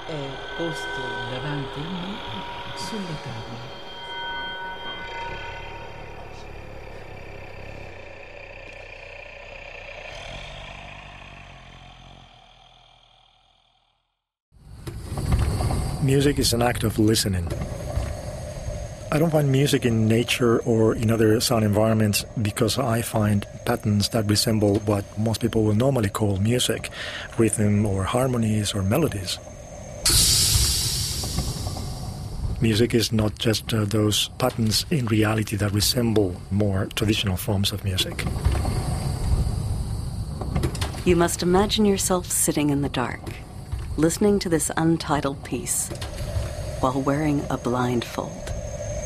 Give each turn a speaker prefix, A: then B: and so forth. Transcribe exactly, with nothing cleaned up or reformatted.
A: è posto davanti a me sulla tavola.
B: Music is an act of listening. I don't find music in nature or in other sound environments because I find patterns that resemble what most people will normally call music, rhythm or harmonies or melodies. Music is not just uh, those patterns in reality that resemble more traditional forms of music.
C: You must imagine yourself sitting in the dark, listening to this untitled piece while wearing a blindfold.